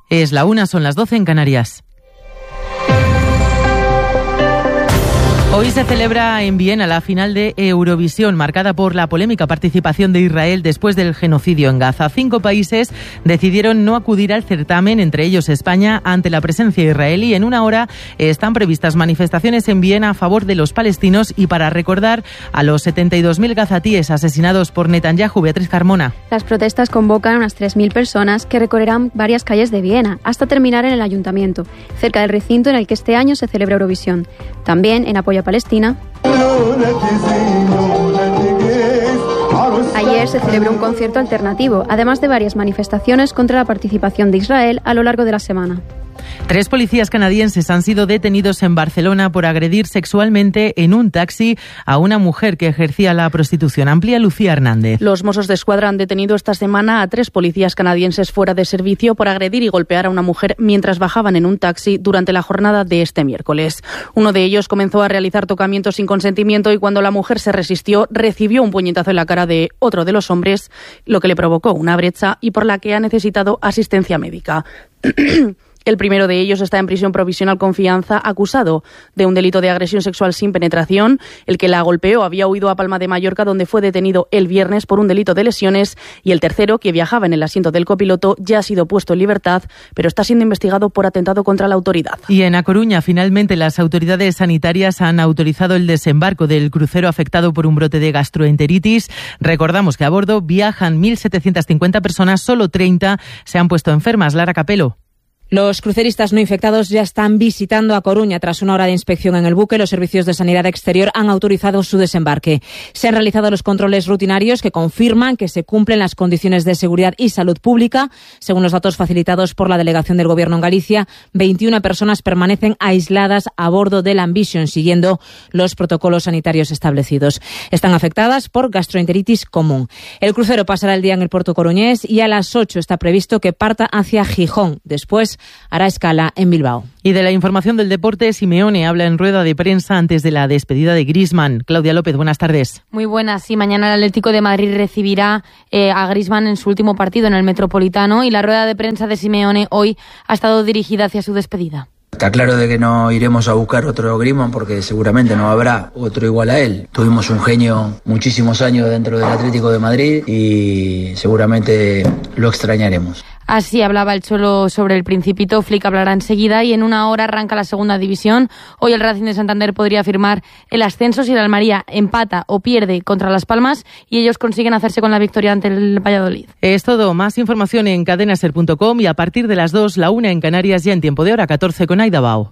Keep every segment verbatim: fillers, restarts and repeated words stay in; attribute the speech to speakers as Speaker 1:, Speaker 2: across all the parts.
Speaker 1: Es la una, son las doce en Canarias. Hoy se celebra en Viena la final de Eurovisión, marcada por la polémica participación de Israel después del genocidio en Gaza. Cinco países decidieron no acudir al certamen, entre ellos España, ante la presencia israelí. En una hora están previstas manifestaciones en Viena a favor de los palestinos y para recordar a los setenta y dos mil gazatíes asesinados por Netanyahu. Beatriz Carmona.
Speaker 2: Las protestas convocan a unas tres mil personas que recorrerán varias calles de Viena hasta terminar en el ayuntamiento, cerca del recinto en el que este año se celebra Eurovisión. También en apoyo a Palestina. Ayer se celebró un concierto alternativo, además de varias manifestaciones contra la participación de Israel a lo largo de la semana.
Speaker 1: Tres policías canadienses han sido detenidos en Barcelona por agredir sexualmente en un taxi a una mujer que ejercía la prostitución. Amplía Lucía Hernández.
Speaker 3: Los Mossos d'Esquadra han detenido esta semana a tres policías canadienses fuera de servicio por agredir y golpear a una mujer mientras bajaban en un taxi durante la jornada de este miércoles. Uno de ellos comenzó a realizar tocamientos sin consentimiento y cuando la mujer se resistió recibió un puñetazo en la cara de otro de los hombres, lo que le provocó una brecha y por la que ha necesitado asistencia médica. El primero de ellos está en prisión provisional con fianza, acusado de un delito de agresión sexual sin penetración. El que la golpeó había huido a Palma de Mallorca, donde fue detenido el viernes por un delito de lesiones. Y el tercero, que viajaba en el asiento del copiloto, ya ha sido puesto en libertad, pero está siendo investigado por atentado contra la autoridad.
Speaker 1: Y en A Coruña, finalmente, las autoridades sanitarias han autorizado el desembarco del crucero afectado por un brote de gastroenteritis. Recordamos que a bordo viajan mil setecientas cincuenta personas, solo treinta se han puesto enfermas. Lara Capelo.
Speaker 4: Los cruceristas no infectados ya están visitando A Coruña. Tras una hora de inspección en el buque, los servicios de sanidad exterior han autorizado su desembarque. Se han realizado los controles rutinarios que confirman que se cumplen las condiciones de seguridad y salud pública. Según los datos facilitados por la delegación del Gobierno en Galicia, veintiuna personas permanecen aisladas a bordo del Ambition, siguiendo los protocolos sanitarios establecidos. Están afectadas por gastroenteritis común. El crucero pasará el día en el puerto coruñés y a las ocho está previsto que parta hacia Gijón. Después hará escala en Bilbao.
Speaker 1: Y de la información del deporte, Simeone habla en rueda de prensa antes de la despedida de Griezmann. Claudia López, buenas tardes.
Speaker 5: Muy buenas. Sí, mañana el Atlético de Madrid recibirá eh, a Griezmann en su último partido en el Metropolitano y la rueda de prensa de Simeone hoy ha estado dirigida hacia su despedida.
Speaker 6: Está claro de que no iremos a buscar otro Griezmann porque seguramente no habrá otro igual a él. Tuvimos un genio muchísimos años dentro del Atlético de Madrid y seguramente lo extrañaremos.
Speaker 5: Así hablaba el Cholo sobre el Principito. Flick hablará enseguida y en una hora arranca la segunda división. Hoy el Racing de Santander podría firmar el ascenso si el Almería empata o pierde contra Las Palmas y ellos consiguen hacerse con la victoria ante el Valladolid.
Speaker 1: Es todo. Más información en cadena ser punto com y a partir de las dos, la una en Canarias, ya en tiempo de hora catorce con Aida Bao.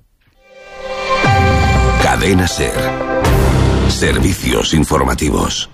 Speaker 7: Cadena Ser. Servicios informativos.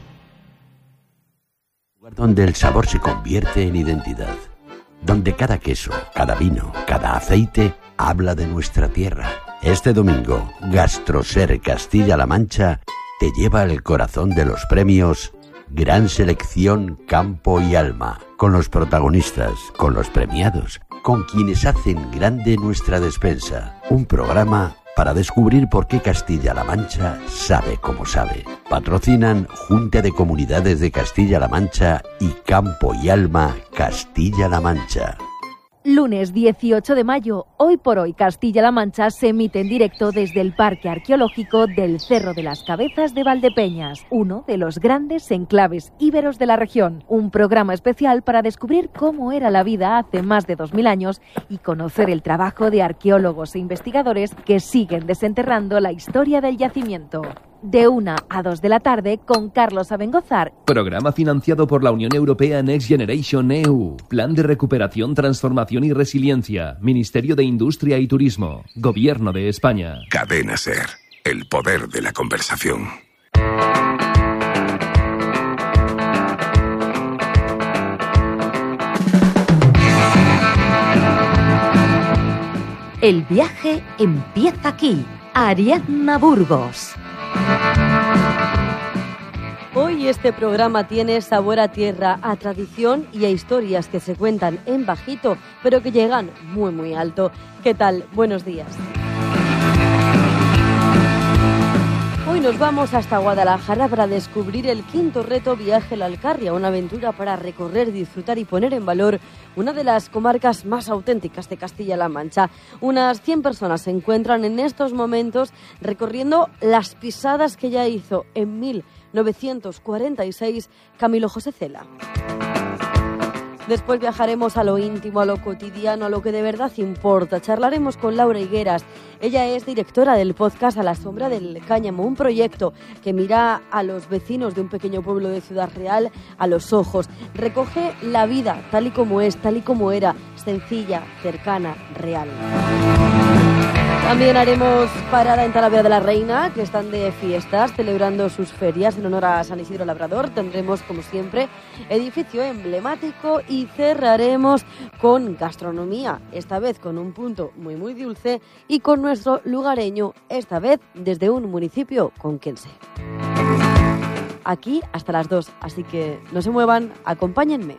Speaker 8: Donde el sabor se convierte en identidad. Donde cada queso, cada vino, cada aceite habla de nuestra tierra. Este domingo, Gastroser Castilla-La Mancha te lleva al corazón de los premios Gran Selección Campo y Alma, con los protagonistas, con los premiados, con quienes hacen grande nuestra despensa. Un programa para descubrir por qué Castilla-La Mancha sabe como sabe. Patrocinan Junta de Comunidades de Castilla-La Mancha y Campo y Alma Castilla-La Mancha.
Speaker 9: Lunes dieciocho de mayo, Hoy por Hoy Castilla-La Mancha se emite en directo desde el Parque Arqueológico del Cerro de las Cabezas de Valdepeñas, uno de los grandes enclaves íberos de la región. Un programa especial para descubrir cómo era la vida hace más de dos mil años y conocer el trabajo de arqueólogos e investigadores que siguen desenterrando la historia del yacimiento. De una a dos de la tarde con Carlos Abengozar.
Speaker 10: Programa financiado por la Unión Europea Next Generation E U. Plan de recuperación, transformación y resiliencia. Ministerio de Industria y Turismo. Gobierno de España.
Speaker 7: Cadena Ser. El poder de la conversación.
Speaker 9: El viaje empieza aquí. Ariadna Burgos.
Speaker 11: Hoy este programa tiene sabor a tierra, a tradición y a historias que se cuentan en bajito, pero que llegan muy muy alto. ¿Qué tal? Buenos días. Hoy nos vamos hasta Guadalajara para descubrir el quinto reto Viaje a la Alcarria, una aventura para recorrer, disfrutar y poner en valor una de las comarcas más auténticas de Castilla-La Mancha. Unas cien personas se encuentran en estos momentos recorriendo las pisadas que ya hizo en mil novecientos cuarenta y seis Camilo José Cela. Después viajaremos a lo íntimo, a lo cotidiano, a lo que de verdad importa. Charlaremos con Laura Higueras. Ella es directora del podcast A la sombra del cáñamo, un proyecto que mira a los vecinos de un pequeño pueblo de Ciudad Real a los ojos. Recoge la vida tal y como es, tal y como era, sencilla, cercana, real. También haremos parada en Talavera de la Reina, que están de fiestas, celebrando sus ferias en honor a San Isidro Labrador. Tendremos, como siempre, edificio emblemático y cerraremos con gastronomía, esta vez con un punto muy muy dulce y con nuestro lugareño, esta vez desde un municipio conquense. Aquí hasta las dos, así que no se muevan, acompáñenme.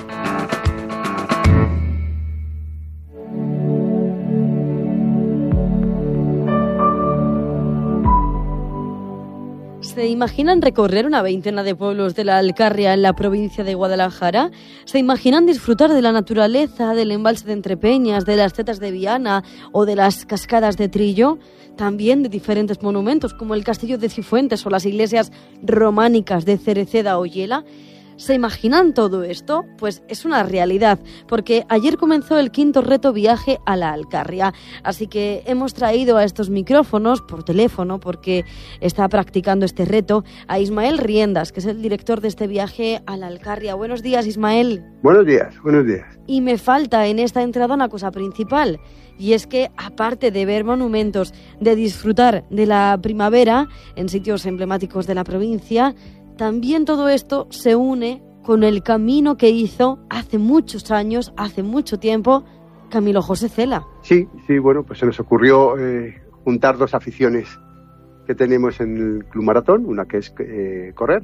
Speaker 11: ¿Se imaginan recorrer una veintena de pueblos de la Alcarria en la provincia de Guadalajara? ¿Se imaginan disfrutar de la naturaleza, del embalse de Entrepeñas, de las tetas de Viana o de las cascadas de Trillo? También de diferentes monumentos como el castillo de Cifuentes o las iglesias románicas de Cereceda o Yela. ¿Se imaginan todo esto? Pues es una realidad, porque ayer comenzó el quinto reto Viaje a la Alcarria. Así que hemos traído a estos micrófonos por teléfono, porque está practicando este reto, a Ismael Riendas, que es el director de este Viaje a la Alcarria. Buenos días, Ismael.
Speaker 12: Buenos días, buenos días.
Speaker 11: Y me falta en esta entrada una cosa principal, y es que aparte de ver monumentos, de disfrutar de la primavera en sitios emblemáticos de la provincia, también todo esto se une con el camino que hizo hace muchos años, hace mucho tiempo, Camilo José Cela.
Speaker 12: Sí, sí, bueno, pues se nos ocurrió eh, juntar dos aficiones que tenemos en el Club Maratón, una que es eh, correr,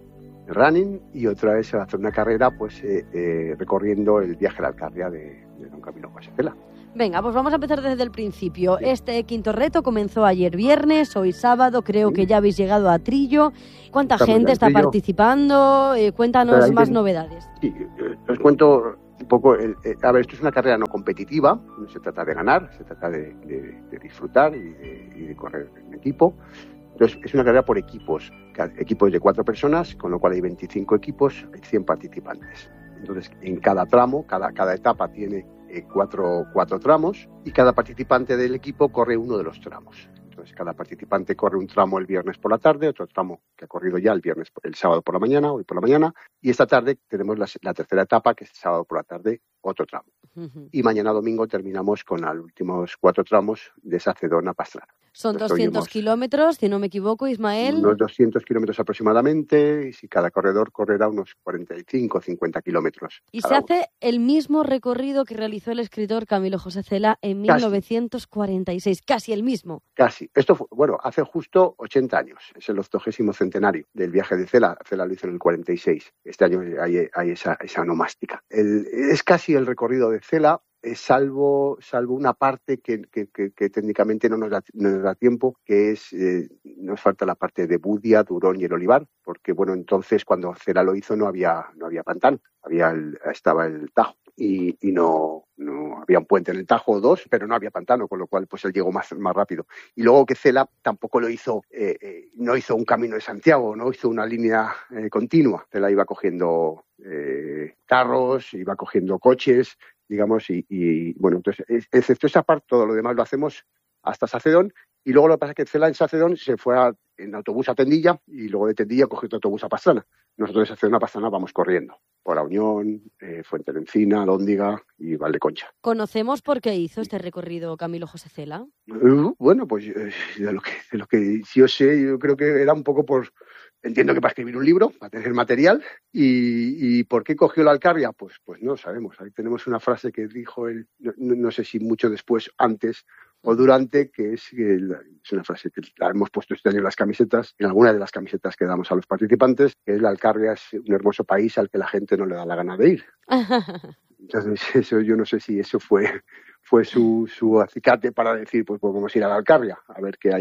Speaker 12: running, y otra es hacer una carrera pues eh, eh, recorriendo el Viaje a la Alcarria de, de don Camilo José Cela.
Speaker 11: Venga, pues vamos a empezar desde el principio. Sí. Este quinto reto comenzó ayer viernes, hoy sábado, creo sí. que ya habéis llegado a Trillo. ¿Cuánta Estamos gente está Trillo. participando? Eh, cuéntanos más ten... novedades.
Speaker 12: Sí, os cuento un poco. El, eh, a ver, esto es una carrera no competitiva, no se trata de ganar, se trata de, de, de disfrutar y de, y de correr en equipo. Entonces, es una carrera por equipos, equipos de cuatro personas, con lo cual hay veinticinco equipos, hay cien participantes. Entonces, en cada tramo, cada, cada etapa tiene eh, cuatro, cuatro tramos y cada participante del equipo corre uno de los tramos. Entonces, cada participante corre un tramo el viernes por la tarde, otro tramo que ha corrido ya el viernes, el sábado por la mañana, hoy por la mañana, y esta tarde tenemos la, la tercera etapa, que es el sábado por la tarde, otro tramo. Uh-huh. Y mañana domingo terminamos con los últimos cuatro tramos de Sacedón a Pastrana.
Speaker 11: Son Nos doscientos kilómetros, si no me equivoco, Ismael.
Speaker 12: Unos doscientos kilómetros aproximadamente, y si cada corredor correrá unos cuarenta y cinco o cincuenta kilómetros.
Speaker 11: Y se hace uno. El mismo recorrido que realizó el escritor Camilo José Cela en mil novecientos cuarenta y seis, casi, casi el mismo.
Speaker 12: Casi. Esto fue, bueno, hace justo ochenta años, es el octogésimo centenario del viaje de Cela. Cela lo hizo en el cuarenta y seis. Este año hay, hay esa, esa onomástica. El, es casi el recorrido de Cela, eh, salvo, salvo una parte que, que, que, que técnicamente no nos da, no nos da tiempo, que es, eh, nos falta la parte de Budia, Durón y el Olivar, porque bueno, entonces cuando Cela lo hizo no había, no había pantano, había el, estaba el Tajo. Y, y no, no había un puente en el Tajo o dos, pero no había pantano, con lo cual pues él llegó más, más rápido. Y luego que Cela tampoco lo hizo, eh, eh, no hizo un camino de Santiago, no hizo una línea eh, continua. Cela iba cogiendo eh, carros, iba cogiendo coches, digamos, y, y bueno, entonces, excepto esa parte, todo lo demás lo hacemos hasta Sacedón, y luego lo que pasa es que Cela en Sacedón se fue a, en autobús a Tendilla, y luego de Tendilla cogió otro autobús a Pastrana. Nosotros de Sacedón a Pastrana vamos corriendo, por La Unión, eh, Fuentelencina, Lóndiga y Valdeconcha.
Speaker 11: ¿Conocemos por qué hizo este recorrido Camilo José Cela?
Speaker 12: Uh, bueno, pues eh, de, lo que, de lo que yo sé, yo creo que era un poco por... Entiendo que para escribir un libro, para tener material. ¿Y, y por qué cogió la Alcarria? Pues, pues no lo sabemos. Ahí tenemos una frase que dijo él, no, no sé si mucho después, antes o durante, que es, es una frase que la hemos puesto este año en las camisetas, en alguna de las camisetas que damos a los participantes, que es: la Alcarria es un hermoso país al que la gente no le da la gana de ir. Entonces, eso, yo no sé si eso fue, fue su, su acicate para decir, pues, pues vamos a ir a la Alcarria, a ver qué hay allí.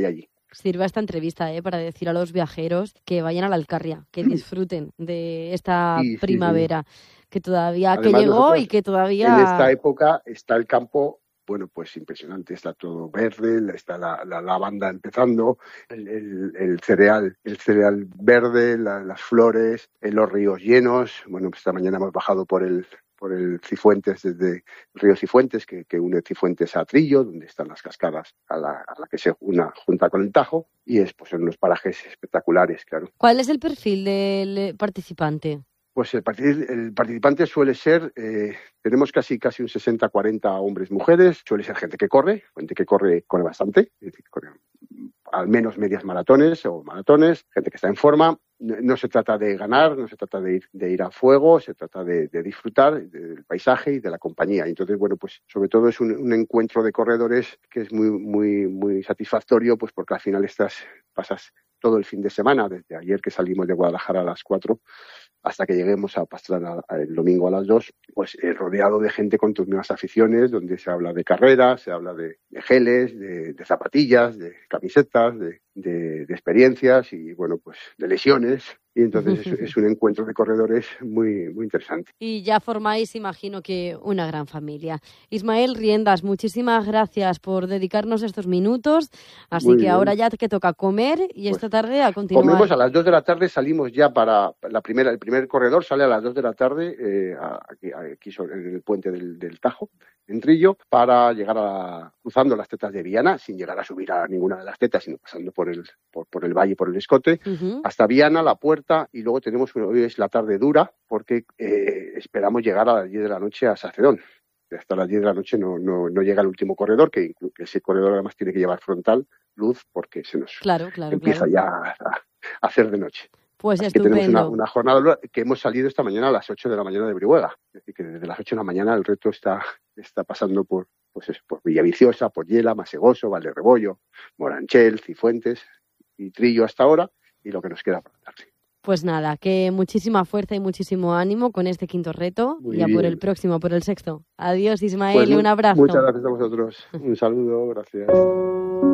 Speaker 11: sirva esta entrevista ¿eh? para decir a los viajeros que vayan a la Alcarria, que disfruten de esta sí, primavera, sí, sí. que todavía Además, que llegó y que todavía...
Speaker 12: En esta época está el campo, bueno, pues impresionante, está todo verde, está la, la lavanda empezando, el, el, el cereal, el cereal verde, la, las flores, los ríos llenos. Bueno, pues esta mañana hemos bajado por el por el Cifuentes, desde el río Cifuentes, que, que une Cifuentes a Trillo, donde están las cascadas a la, a la que se una, junta con el Tajo, y es pues en unos parajes espectaculares, claro.
Speaker 11: ¿Cuál es el perfil del participante?
Speaker 12: Pues el, particip- el participante suele ser, eh, tenemos casi casi un sesenta cuarenta hombres, mujeres, suele ser gente que corre, gente que corre, corre bastante, es decir, corre al menos medias maratones o maratones, gente que está en forma. No, no se trata de ganar, no se trata de ir, de ir a fuego, se trata de, de disfrutar del paisaje y de la compañía. Y entonces, bueno, pues sobre todo es un, un encuentro de corredores que es muy, muy, muy satisfactorio, pues porque al final estás, pasas todo el fin de semana, desde ayer que salimos de Guadalajara a las cuatro, hasta que lleguemos a Pastrana el domingo a las dos, pues eh, rodeado de gente con tus mismas aficiones, donde se habla de carreras, se habla de, de geles, de, de zapatillas, de camisetas, de, de, de experiencias y, bueno, pues de lesiones. Y entonces es, es un encuentro de corredores muy, muy interesante.
Speaker 11: Y ya formáis, imagino que, una gran familia. Ismael Riendas, muchísimas gracias por dedicarnos estos minutos. Así muy que bien. Ahora ya que toca comer y pues esta tarde a continuar.
Speaker 12: Comemos a las dos de la tarde, salimos ya para la primera, el primer corredor sale a las dos de la tarde eh, aquí, aquí sobre, en el puente del, del Tajo, en Trillo, para llegar a, cruzando las tetas de Viana, sin llegar a subir a ninguna de las tetas, sino pasando por el, por, por el valle, por el escote, uh-huh. hasta Viana, la puerta. Y luego tenemos, hoy es la tarde dura, porque eh, esperamos llegar a las diez de la noche a Sacedón. Hasta las diez de la noche no, no, no llega el último corredor, que, que ese corredor además tiene que llevar frontal, luz, porque se nos
Speaker 11: claro, claro,
Speaker 12: empieza
Speaker 11: claro.
Speaker 12: ya a, a hacer de noche.
Speaker 11: Pues
Speaker 12: Así
Speaker 11: estupendo.
Speaker 12: Que tenemos una, una jornada que hemos salido esta mañana a las ocho de la mañana de Brihuega. Es decir, que desde las ocho de la mañana el reto está, está pasando por, pues eso, por Villaviciosa, por Yela, Masegoso, Valderrebollo, Moranchel, Cifuentes y Trillo hasta ahora, y lo que nos queda por la tarde.
Speaker 11: Pues nada, que muchísima fuerza y muchísimo ánimo con este quinto reto. Muy y a bien. Por el próximo, por el sexto. Adiós, Ismael, pues, y un abrazo.
Speaker 12: Muchas gracias a vosotros. Un saludo, gracias.